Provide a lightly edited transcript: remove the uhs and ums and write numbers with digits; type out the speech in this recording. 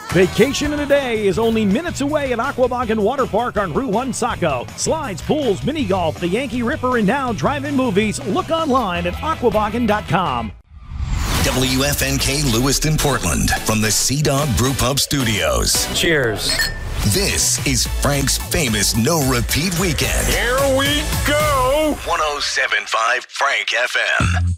Vacation in a day is only minutes away at Aquaboggin Water Park on Route 1 Saco. Slides, pools, mini golf, the Yankee Ripper, and now drive-in movies. Look online at aquaboggin.com. WFNK Lewiston, Portland, from the Sea Dog Brew Pub Studios. Cheers. This is Frank's famous no-repeat weekend. Here we go! 107.5 Frank FM.